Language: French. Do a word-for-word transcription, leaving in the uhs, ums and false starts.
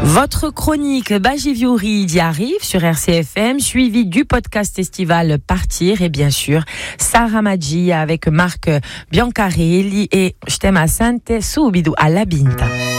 Votre chronique Bajiviori y arrive sur R C F M, suivi du podcast estival Partir et bien sûr Sarah Maggi avec Marc Biancarelli et Shtema Sante Subidu alla Binta.